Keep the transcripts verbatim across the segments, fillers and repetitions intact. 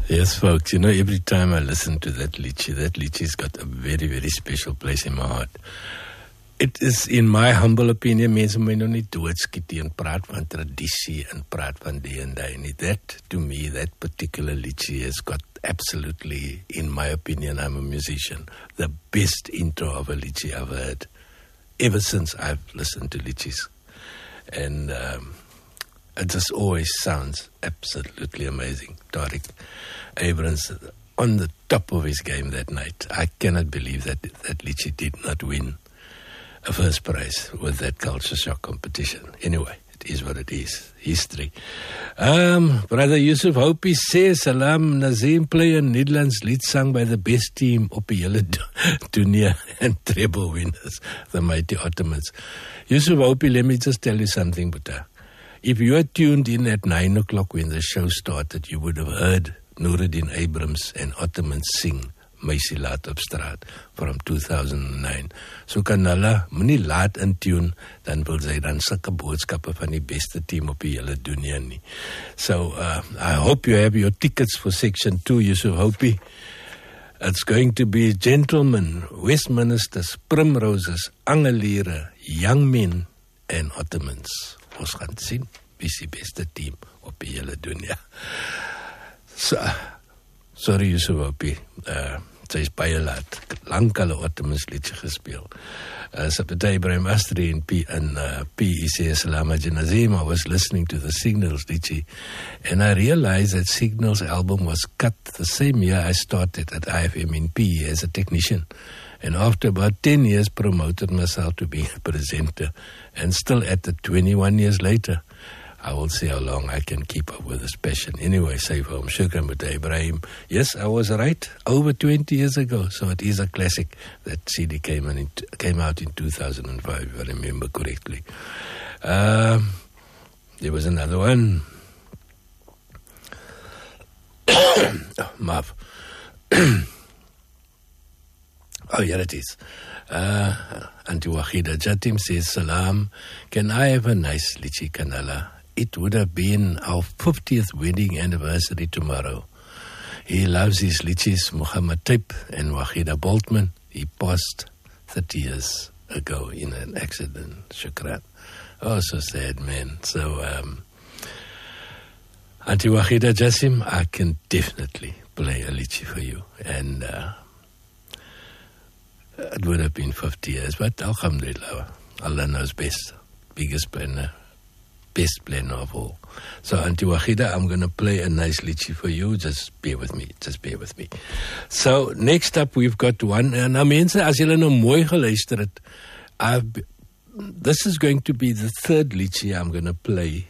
Yes, folks, you know, every time I listen to that liedjie, that liedjie's got a very, very special place in my heart. It is, in my humble opinion, mense my nou nie doodskiet en praat van tradisie en praat van die en die nie. That, to me, that particular liedjie has got absolutely, in my opinion, I'm a musician, the best intro of a liedjie I've heard ever since I've listened to liedjies. And um, it just always sounds absolutely amazing. Tariq Abrams on the top of his game that night. I cannot believe that that liedjie did not win a first prize with that culture shock competition. Anyway, it is what it is. History. Um, Brother Yusuf Hopi says, Salam Nazim play a Nederlands lied sung by the best team op die hele tournee and treble winners, the mighty Ottomans. Yusuf Hopi, let me just tell you something, Buddha. If you had tuned in at nine o'clock when the show started, you would have heard Nuruddin Abrams and Ottomans sing Meisie Laat op Straat from two thousand nine. So kan hulle moenie laat in tune, dan wil sy dan sulke boodskappe van die beste team op die hele dunia nie. So uh, I hope you have your tickets for section two, Yusuf Hopi. It's going to be gentlemen, Westministers, primroses, angeliere, young men and Ottomans. Ons gaan sien wie is die beste team op die hele dunia. So, sorry Yusuf Hopi, uh, sy is baie laat, lang hulle Ottomans liedje gespeel. Uh, Sabata Ibrahim Astri in, P, in uh, P E C Salam Janazim, I was listening to the Signals liedje, and I realized that Signals album was cut the same year I started at I F M in P E as a technician. And after about ten years, promoted myself to be a presenter. And still at the twenty-one years later, I will see how long I can keep up with this passion. Anyway, safe home. Shukran Buddha Ibrahim. Yes, I was right. Over twenty years ago. So it is a classic. That C D came, in, came out in two thousand five, if I remember correctly. Um, there was another one. oh, Mav. Oh, yeah, it is. Uh, Auntie Wahida Jatim says, Salam, can I have a nice lichi kanala? It would have been our fiftieth wedding anniversary tomorrow. He loves his lichis, Muhammad Taib and Wahida Boltman. He passed thirty years ago in an accident. Shukran. Oh, so sad, man. So, um, Auntie Wahida Jasim, I can definitely play a lichi for you. And, uh, it would have been fifty years, but alhamdulillah, Allah knows best. Biggest planner, best planner of all. So, Auntie Wahida, I'm going to play a nice lichi for you. Just bear with me. Just bear with me. So, next up, we've got one. En nou mense, as julle nou mooi geluister het, I've, this is going to be the third lichi I'm going to play.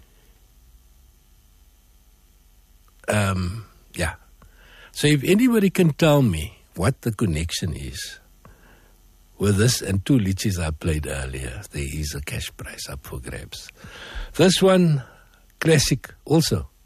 Um, yeah. So, if anybody can tell me what the connection is with this and two lichis I played earlier, there is a cash prize up for grabs. This one, classic also.